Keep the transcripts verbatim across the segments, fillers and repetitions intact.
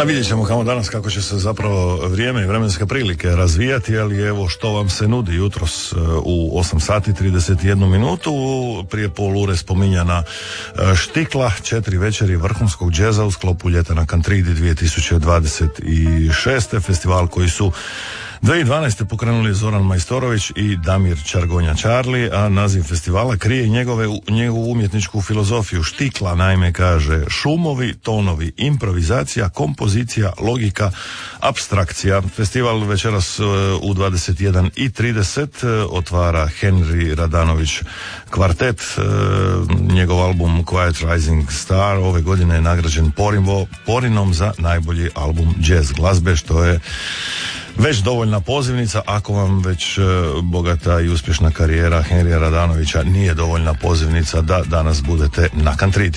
Pa vidjet ćemo kao danas kako će se zapravo vrijeme i vremenske prilike razvijati, ali evo što vam se nudi jutros u osam sati trideset jednu minutu. Prije pol ure spominjana Štikla, četiri večeri vrhunskog džeza u sklopu ljeta na Kantridi dvije tisuće dvadeset šeste. Festival koji su dvije tisuće dvanaeste pokrenuli Zoran Majstorović i Damir Čargonja Čarli, a naziv festivala krije njegove, njegovu umjetničku filozofiju. Štikla naime kaže šumovi, tonovi, improvizacija, kompozicija, logika, apstrakcija. Festival večeras u dvadeset jedan i trideset otvara Henry Radanović kvartet. Njegov album Quiet Rising Star ove godine je nagrađen Porimo, Porinom za najbolji album jazz glazbe, što je već dovoljna pozivnica. Ako vam već uh, bogata i uspješna karijera Henrija Radanovića nije dovoljna pozivnica da danas budete na Kantridi.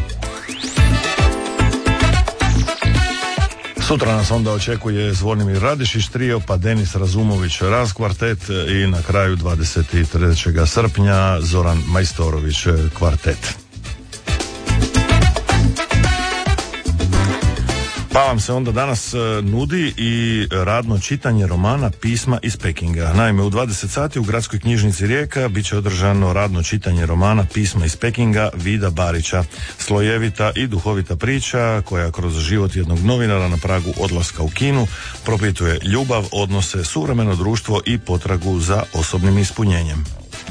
Sutra nas onda očekuje Zvonimir Radišić trio, pa Denis Razumović Raz kvartet i na kraju dvadeset trećeg srpnja Zoran Majstorović kvartet. Pa vam se onda danas nudi i radno čitanje romana Pisma iz Pekinga. Naime, u dvadeset sati u Gradskoj knjižnici Rijeka bit će održano radno čitanje romana Pisma iz Pekinga Vida Barića. Slojevita i duhovita priča koja kroz život jednog novinara na pragu odlaska u Kinu propituje ljubav, odnose, suvremeno društvo i potragu za osobnim ispunjenjem.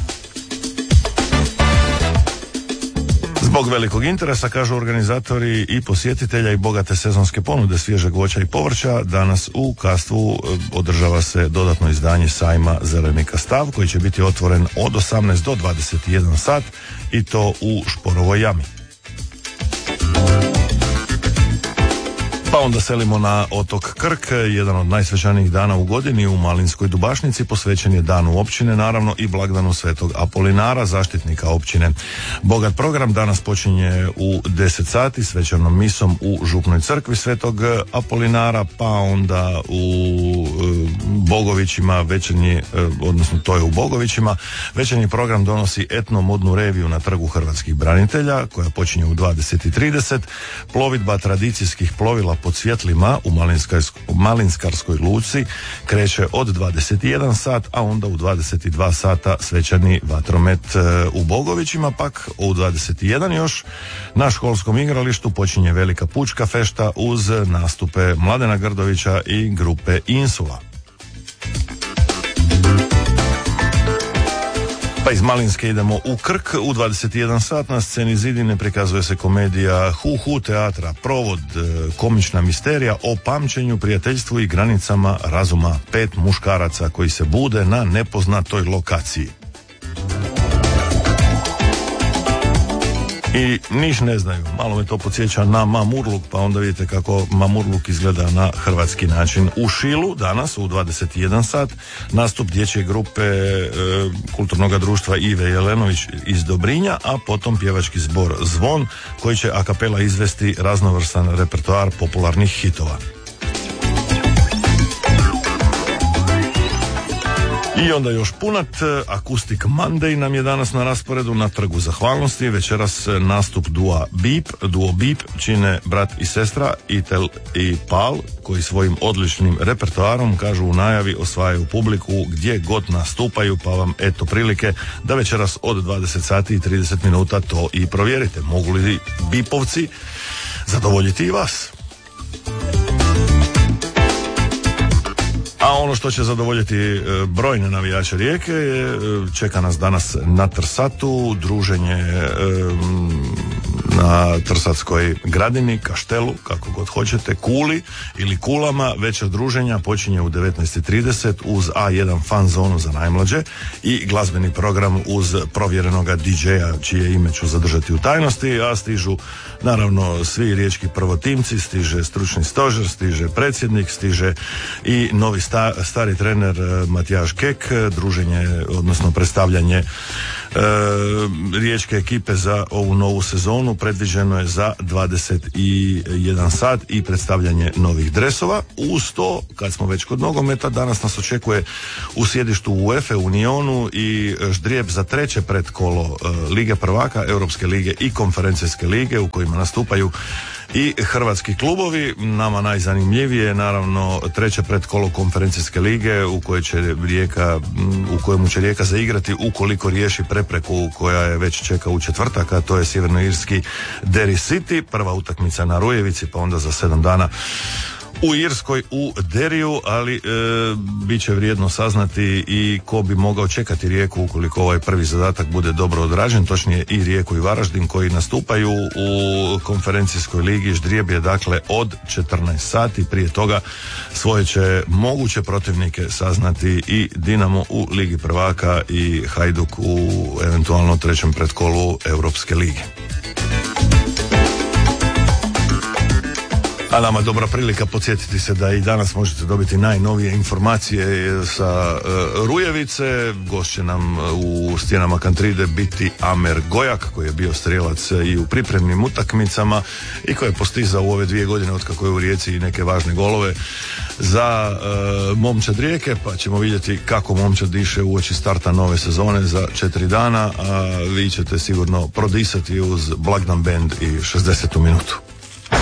Zbog velikog interesa, kažu organizatori i posjetitelja i bogate sezonske ponude svježeg voća i povrća, danas u Kastvu održava se dodatno izdanje sajma Zeleni Kastav koji će biti otvoren od osamnaest do dvadeset jedan sat i to u Šporovoj jami. Pa onda selimo na otok Krk, jedan od najsvečanijih dana u godini u Malinskoj Dubašnici, posvećen je danu općine, naravno i blagdanu Svetog Apolinara, zaštitnika općine. Bogat program danas počinje u deset sati svečanom misom u Župnoj crkvi Svetog Apolinara, pa onda u Bogovićima večernji, odnosno to je u Bogovićima, večernji program donosi etnomodnu reviju na Trgu hrvatskih branitelja, koja počinje u dvadeset i trideset, plovidba tradicijskih plovila pod svjetlima u Malinskarskoj luci kreće od dvadeset jedan sat, a onda u dvadeset dva sata svečani vatromet u Bogovićima, pak u dvadeset jedan još na školskom igralištu počinje velika pučka fešta uz nastupe Mladena Grdovića i grupe Insula. Pa iz Malinske idemo u Krk. U dvadeset jedan sat na sceni Zidine prikazuje se komedija Hu Hu teatra, provod, komična misterija o pamćenju, prijateljstvu i granicama razuma pet muškaraca koji se bude na nepoznatoj lokaciji. I niš ne znaju, malo me to podsjeća na Mamurluk, pa onda vidite kako Mamurluk izgleda na hrvatski način. U Šilu danas u dvadeset jedan sat nastup dječje grupe e, kulturnog društva Ive Jelenović iz Dobrinja, a potom pjevački zbor Zvon koji će a kapela izvesti raznovrsan repertoar popularnih hitova. I onda još punat, Acoustic Monday nam je danas na rasporedu na Trgu zahvalnosti. Večeras nastup duo Bip, duo Bip čine brat i sestra Itel i Pal, koji svojim odličnim repertoarom, kažu u najavi, osvajaju publiku gdje god nastupaju, pa vam eto prilike da večeras od dvadeset sati i trideset minuta to i provjerite. Mogu li Bipovci zadovoljiti i vas? A ono što će zadovoljiti brojne navijače Rijeke, čeka nas danas na Trsatu, druženje na Trsatskoj gradini, kaštelu, kako god hoćete, kuli ili kulama. Večer druženja počinje u devetnaest i trideset uz A jedan fan zonu za najmlađe i glazbeni program uz provjerenoga di džeja čije ime ću zadržati u tajnosti, a stižu naravno svi riječki prvotimci, stiže stručni stožer, stiže predsjednik, stiže i novi sta, stari trener Matijaš Kek. Druženje, odnosno predstavljanje e, riječke ekipe za ovu novu sezonu predviđeno je za dvadeset jedan sat i predstavljanje novih dresova. Uz to, kad smo već kod nogometa, danas nas očekuje u sjedištu UEFA u Unionu i ždrijeb za treće predkolo e, Lige prvaka, Europske lige i Konferencijske lige u kojima nastupaju i hrvatski klubovi. Nama najzanimljivije naravno treće predkolo konferencijske lige u kojoj će Rijeka, u kojemu će Rijeka zaigrati ukoliko riješi prepreku koja je već čeka u četvrtak, a to je sjevernoirski Derry City, prva utakmica na Rujevici, pa onda za sedam dana u Irskoj u Deriju, ali e, bit će vrijedno saznati i ko bi mogao čekati Rijeku ukoliko ovaj prvi zadatak bude dobro odrađen, točnije i Rijeku i Varaždin koji nastupaju u konferencijskoj ligi. Ždrijeb je dakle od četrnaest sati, prije toga svoje će moguće protivnike saznati i Dinamo u Ligi prvaka i Hajduk u eventualno trećem pretkolu Europske lige. A nama dobra prilika podsjetiti se da i danas možete dobiti najnovije informacije sa uh, Rujevice. Gost će nam u stijenama Kantride biti Amer Gojak, koji je bio strijelac i u pripremnim utakmicama i koji je postizao u ove dvije godine otkako je u Rijeci i neke važne golove za uh, momčad Rijeke, pa ćemo vidjeti kako momčad diše uoči starta nove sezone za četiri dana, a vi ćete sigurno prodisati uz Blagdan Band i šezdesetu minutu.